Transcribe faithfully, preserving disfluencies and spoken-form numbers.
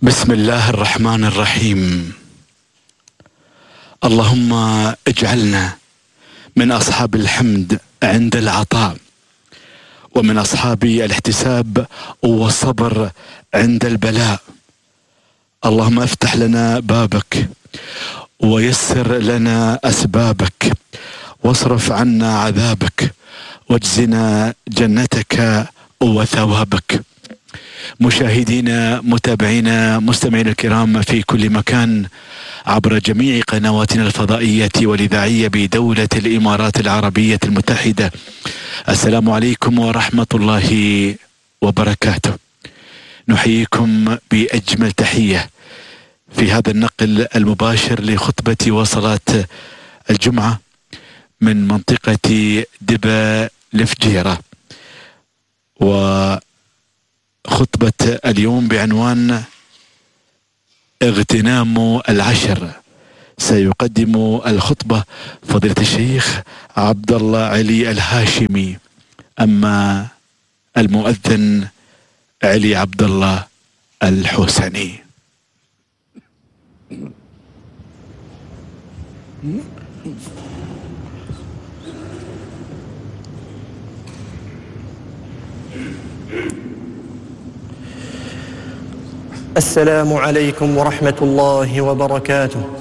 بسم الله الرحمن الرحيم. اللهم اجعلنا من أصحاب الحمد عند العطاء، ومن أصحاب الاحتساب والصبر عند البلاء. اللهم افتح لنا بابك ويسر لنا أسبابك، واصرف عنا عذابك، واجزنا جنتك وثوابك. مشاهدينا متابعينا مستمعينا الكرام في كل مكان عبر جميع قنواتنا الفضائية والإذاعية بدولة الإمارات العربية المتحدة، السلام عليكم ورحمة الله وبركاته. نحييكم بأجمل تحية في هذا النقل المباشر لخطبة وصلاة الجمعة من منطقة دبا الفجيرة، وخطبة اليوم بعنوان اغتنام العشر. سيقدم الخطبة فضيلة الشيخ عبد الله علي الهاشمي، أما المؤذن علي عبد الله الحسني. السلام عليكم ورحمة الله وبركاته.